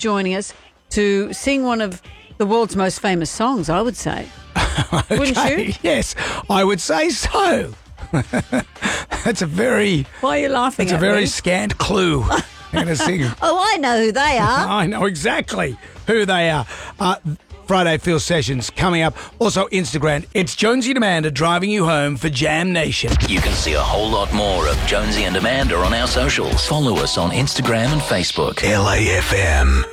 joining us to sing one of the world's most famous songs, I would say. Okay. Wouldn't you? Yes, I would say so. That's a very... Why are you laughing It's a at very me? scant clue. I'm going to sing. Oh, I know who they are. I know exactly who they are. Friday Feel Sessions coming up. Also Instagram. It's Jonesy and Amanda driving you home for Jam Nation. You can see a whole lot more of Jonesy and Amanda on our socials. Follow us on Instagram and Facebook. LAFM.